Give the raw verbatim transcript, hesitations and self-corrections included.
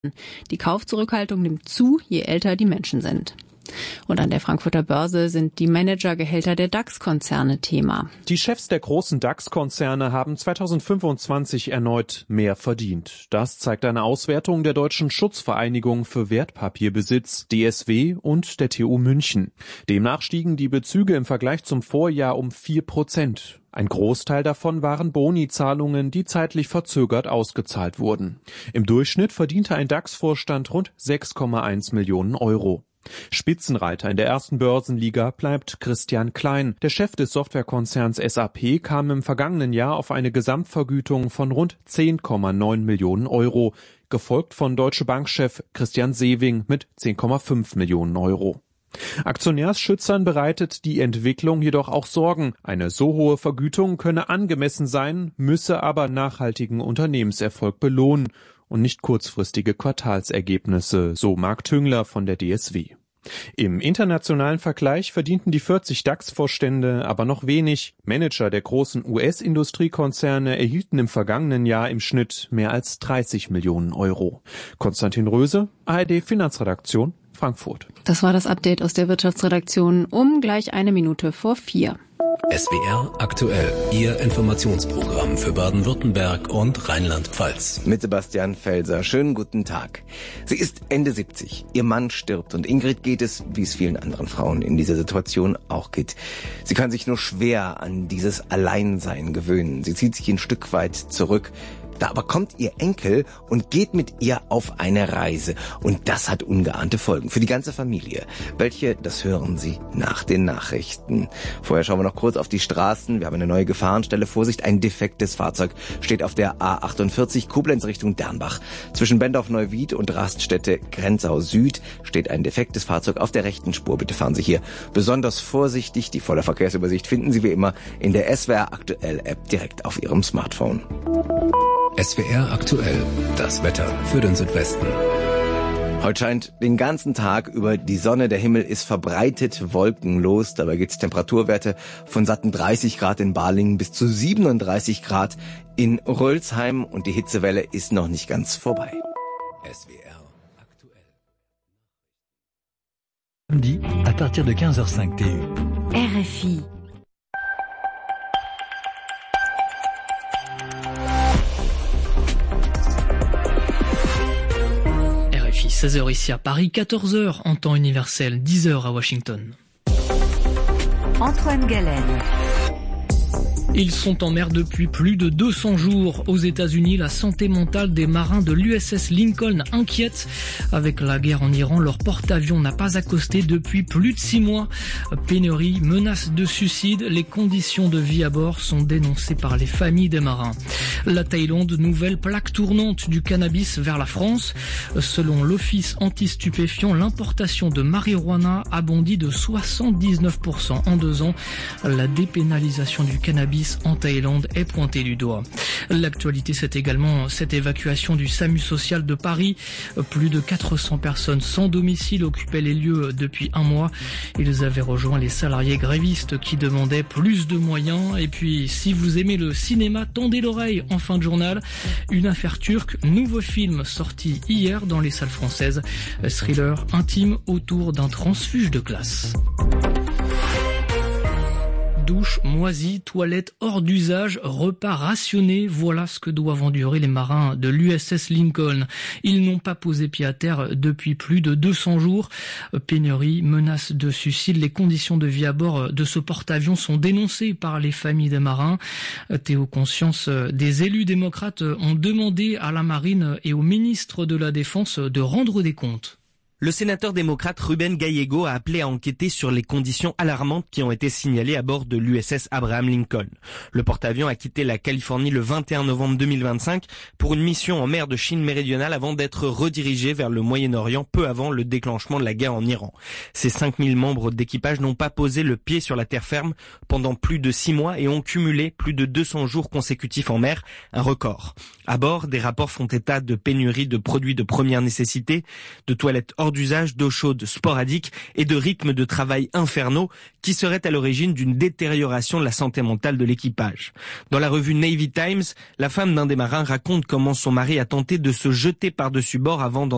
Die Kaufzurückhaltung nimmt zu, je älter die Menschen sind. Und an der Frankfurter Börse sind die Managergehälter der DAX-Konzerne Thema. Die Chefs der großen DAX-Konzerne haben zweitausendfünfundzwanzig erneut mehr verdient. Das zeigt eine Auswertung der Deutschen Schutzvereinigung für Wertpapierbesitz, D S W, und der T U München. Demnach stiegen die Bezüge im Vergleich zum Vorjahr um vier Prozent. Ein Großteil davon waren Boni-Zahlungen, die zeitlich verzögert ausgezahlt wurden. Im Durchschnitt verdiente ein DAX-Vorstand rund sechs Komma eins Millionen Euro. Spitzenreiter in der ersten Börsenliga bleibt Christian Klein. Der Chef des Softwarekonzerns S A P kam im vergangenen Jahr auf eine Gesamtvergütung von rund zehn Komma neun Millionen Euro, gefolgt von Deutsche Bank-Chef Christian Sewing mit zehn Komma fünf Millionen Euro. Aktionärsschützern bereitet die Entwicklung jedoch auch Sorgen. Eine so hohe Vergütung könne angemessen sein, müsse aber nachhaltigen Unternehmenserfolg belohnen und nicht kurzfristige Quartalsergebnisse, so Marc Tüngler von der D S W. Im internationalen Vergleich verdienten die vierzig DAX-Vorstände aber noch wenig. Manager der großen U S-Industriekonzerne erhielten im vergangenen Jahr im Schnitt mehr als dreißig Millionen Euro. Konstantin Röse, A R D Finanzredaktion, Frankfurt. Das war das Update aus der Wirtschaftsredaktion um gleich eine Minute vor vier. S W R aktuell, Ihr Informationsprogramm für Baden-Württemberg und Rheinland-Pfalz. Mit Sebastian Felser. Schönen guten Tag. Sie ist Ende siebzig. Ihr Mann stirbt und Ingrid geht es, wie es vielen anderen Frauen in dieser Situation auch geht. Sie kann sich nur schwer an dieses Alleinsein gewöhnen. Sie zieht sich ein Stück weit zurück. Da aber kommt ihr Enkel und geht mit ihr auf eine Reise. Und das hat ungeahnte Folgen für die ganze Familie. Welche, das hören Sie nach den Nachrichten. Vorher schauen wir noch kurz auf die Straßen. Wir haben eine neue Gefahrenstelle. Vorsicht, ein defektes Fahrzeug steht auf der A achtundvierzig Koblenz Richtung Dernbach. Zwischen Bendorf-Neuwied und Raststätte Grenzau Süd steht ein defektes Fahrzeug auf der rechten Spur. Bitte fahren Sie hier besonders vorsichtig. Die volle Verkehrsübersicht finden Sie wie immer in der S W R Aktuell App direkt auf Ihrem Smartphone. S W R aktuell, das Wetter für den Südwesten. Heute scheint den ganzen Tag über die Sonne, der Himmel ist verbreitet wolkenlos. Dabei gibt es Temperaturwerte von satten dreißig Grad in Balingen bis zu siebenunddreißig Grad in Rölsheim und die Hitzewelle ist noch nicht ganz vorbei. S W R aktuell. Samedi, à partir de quinze heures cinq T U. R F I. seize heures ici à Paris, quatorze heures en temps universel, dix heures à Washington. Antoine Galen. Ils sont en mer depuis plus de deux cents jours. Aux États-Unis, la santé mentale des marins de l'U S S Lincoln inquiète. Avec la guerre en Iran, leur porte-avions n'a pas accosté depuis plus de six mois. Pénurie, menaces de suicide, les conditions de vie à bord sont dénoncées par les familles des marins. La Thaïlande, nouvelle plaque tournante du cannabis vers la France. Selon l'Office anti-stupéfiant, l'importation de marijuana a bondi de soixante-dix-neuf pour cent en deux ans. La dépénalisation du cannabis en Thaïlande est pointée du doigt. L'actualité, c'est également cette évacuation du SAMU social de Paris. Plus de quatre cents personnes sans domicile occupaient les lieux depuis un mois. Ils avaient rejoint les salariés grévistes qui demandaient plus de moyens. Et puis, si vous aimez le cinéma, tendez l'oreille en fin de journal. Une affaire turque, nouveau film sorti hier dans les salles françaises. Thriller intime autour d'un transfuge de classe. Douche moisie, toilettes hors d'usage, repas rationnés, voilà ce que doivent endurer les marins de l'U S S Lincoln. Ils n'ont pas posé pied à terre depuis plus de deux cents jours. Pénurie, menaces de suicide, les conditions de vie à bord de ce porte-avions sont dénoncées par les familles des marins. Théo Conscience, des élus démocrates ont demandé à la marine et au ministre de la Défense de rendre des comptes. Le sénateur démocrate Ruben Gallego a appelé à enquêter sur les conditions alarmantes qui ont été signalées à bord de l'U S S Abraham Lincoln. Le porte-avions a quitté la Californie le vingt et un novembre deux mille vingt-cinq pour une mission en mer de Chine méridionale avant d'être redirigé vers le Moyen-Orient peu avant le déclenchement de la guerre en Iran. Ces cinq mille membres d'équipage n'ont pas posé le pied sur la terre ferme pendant plus de six mois et ont cumulé plus de deux cents jours consécutifs en mer, un record. À bord, des rapports font état de pénurie de produits de première nécessité, de toilettes hors d'usage, d'eau chaude sporadique et de rythmes de travail infernaux qui seraient à l'origine d'une détérioration de la santé mentale de l'équipage. Dans la revue Navy Times, la femme d'un des marins raconte comment son mari a tenté de se jeter par-dessus bord avant d'en